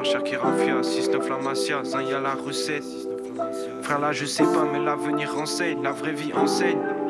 cher qui rafia, 6-9 la Masia, Zin y'a la recette. Frère là je sais pas mais l'avenir renseigne, la vraie vie enseigne.